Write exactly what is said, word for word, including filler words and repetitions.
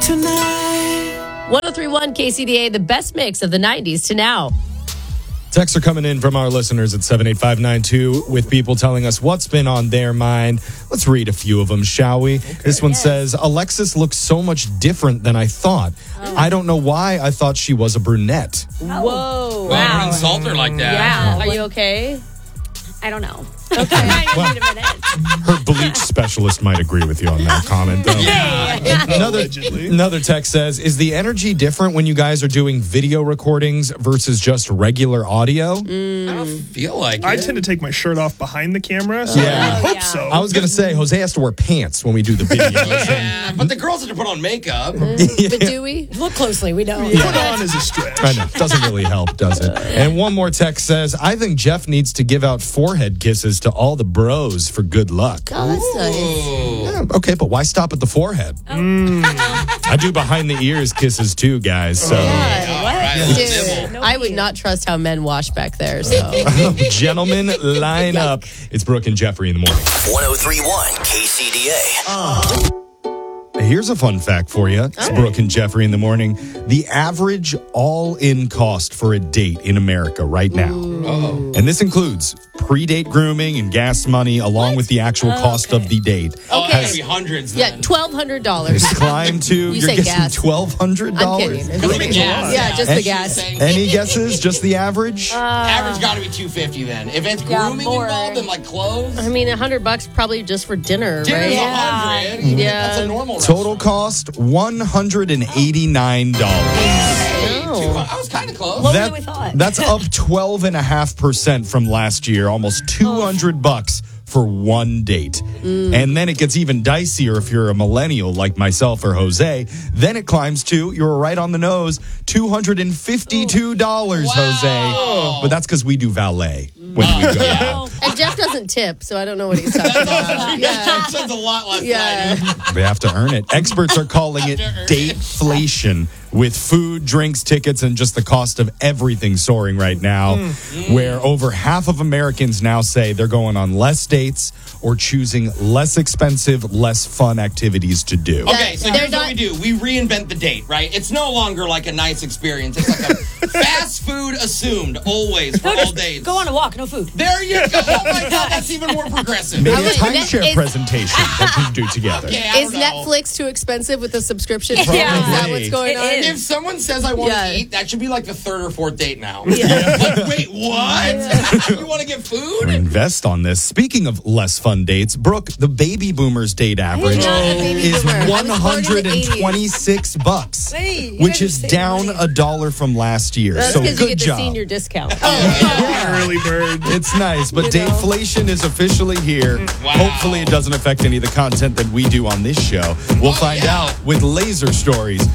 tonight. one oh three point one K C D A, the best mix of the nineties to now. Texts are coming in from our listeners at seven eight five nine two with people telling us what's been on their mind. Let's read a few of them, shall we? Okay. This one yes. says, Alexis looks so much different than I thought. Oh. I don't know why I thought she was a brunette. Whoa. Well, Wow. don't insult her like that. Yeah. Are you okay? I don't know. Okay. Well, her bleach specialist might agree with you on that comment, though. Yeah. Another, another text says, is the energy different when you guys are doing video recordings versus just regular audio? Mm. I don't feel like I it. tend to take my shirt off behind the camera, so yeah. I would hope yeah. so. I was going to say, Jose has to wear pants when we do the videos. Yeah, but the girls have to put on makeup. Mm. But do we? Look closely. We don't. Put on is a stretch. I know. Doesn't really help, does it? And one more text says, I think Jeff needs to give out forehead kisses to all the bros for good luck. Oh, that's nice. Yeah, okay, but why stop at the forehead? Oh. Mm. I do behind the ears kisses too, guys. So, Yeah, what? right, Dude, no I would not trust how men wash back there. So, gentlemen, line up. It's Brooke and Jeffrey in the morning. one oh three point one K C D A. Here's a fun fact for you. It's Brooke and Jeffrey in the morning. The average all-in cost for a date in America right now. Uh-oh. And this includes pre-date grooming and gas money along What? with the actual Oh, cost okay. of the date. Oh, Okay. it's gonna be hundreds yeah, then. twelve hundred dollars. It's climbed to, You you're say guessing gas. twelve hundred I'm dollars? kidding. I'm Grooming kidding. gas. Yeah, just And the gas. Any guesses? Just the average? Uh, Average got to be two fifty then. If it's Yeah, grooming more. involved and like clothes, I mean, a hundred bucks probably just for dinner, dinner's right? a Yeah. hundred. Yeah. That's a normal Total restaurant. cost, one hundred eighty-nine dollars. Hey, Oh. two- I was kind of close. Lower than we thought. That's up twelve point five percent from last year, almost two hundred bucks for one date. And then it gets even dicier if you're a millennial like myself or Jose. Then it climbs to, you're right on the nose, two hundred fifty-two dollars, Wow. Jose. But that's because we do valet when we go out. And Jeff doesn't tip, so I don't know what he's talking about. Yeah, Yeah. sounds a lot less. Yeah. than I do. They have to earn it. Experts are calling it dateflation, with food, drinks, tickets, and just the cost of everything soaring right now, where over half of Americans now say they're going on less dates or choosing less expensive, less fun activities to do. Okay, so They're here's not- what we do. We reinvent the date, right? It's no longer like a nice experience. It's like a fast food assumed, always, for No, all just days. go on a walk, no food. There you go. Oh, my God, that's even more progressive. Maybe a would- timeshare is- presentation that we do together. Okay, I Is don't know. Netflix too expensive with the subscription? Yeah. Is that what's Probably. going It on? is. If someone says I want to Yeah. eat, that should be like the third or fourth date now. Like, wait, what? You want to get food? Invest on this. Speaking of less fun dates, Brooke, the baby boomers date average not a baby is boomer. I was one born in the hundred eighties. twenty-six bucks, Hey, you which guys are is saving down money. a dollar from last year. That's So because good you get job. the senior discount. Early bird. It's nice, but You know. Dayflation is officially here. Wow. Hopefully, it doesn't affect any of the content that we do on this show. We'll Oh, find yeah. out with Laser Stories